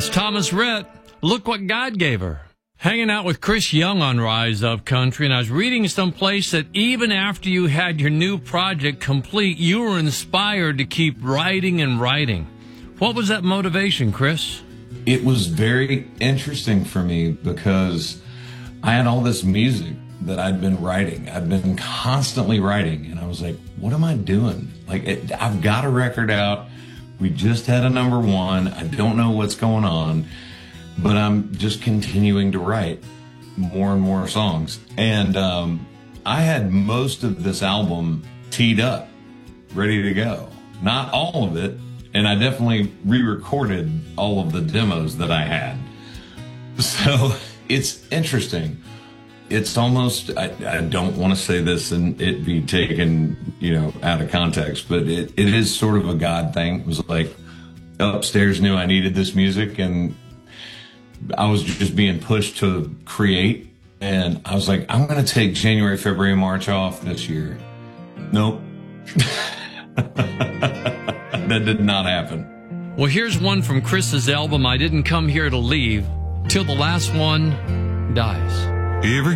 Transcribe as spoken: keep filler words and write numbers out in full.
It's Thomas Rhett. Look what God gave her. Hanging out with Chris Young on Rise Up Country, and I was reading someplace that even after you had your new project complete, you were inspired to keep writing and writing. What was that motivation, Chris? It was very interesting for me because I had all this music that I'd been writing. I'd been constantly writing, and I was like, what am I doing? Like, it, I've got a record out. We just had a number one. I don't know what's going on, but I'm just continuing to write more and more songs. And um, I had most of this album teed up, ready to go. Not all of it, and I definitely re-recorded all of the demos that I had. So it's interesting. It's almost, I, I don't want to say this and it be taken, you know, out of context, but it, it is sort of a God thing. It was like upstairs knew I needed this music, and I was just being pushed to create. And I was like, I'm going to take January, February, March off this year. Nope. That did not happen. Well, here's one from Chris's album, I Didn't Come Here to Leave, Till the Last One Dies. Every